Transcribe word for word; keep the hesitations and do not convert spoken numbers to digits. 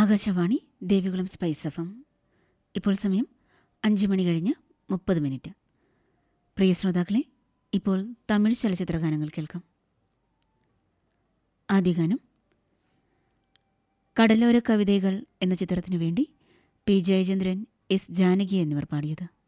Akashvani Devikulam spice F M. ഇപ്പോൾ സമയം അഞ്ച് മണി കഴിഞ്ഞ് മുപ്പത് മിനിറ്റ്. പ്രിയ ശ്രോതാക്കളെ, ഇപ്പോൾ തമിഴ് ചലച്ചിത്ര ഗാനങ്ങൾ കേൾക്കാം. ആദ്യ ഗാനം കടലോര കവിതകൾ എന്ന ചിത്രത്തിനു വേണ്ടി പി ജയചന്ദ്രൻ, എസ് ജാനകി എന്നിവർ പാടിയത്.